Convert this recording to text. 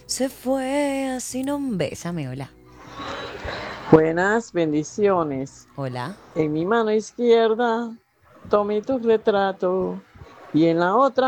Se fue así, no. Bésame, hola. Buenas bendiciones. Hola. En mi mano izquierda tomé tu retrato y en la otra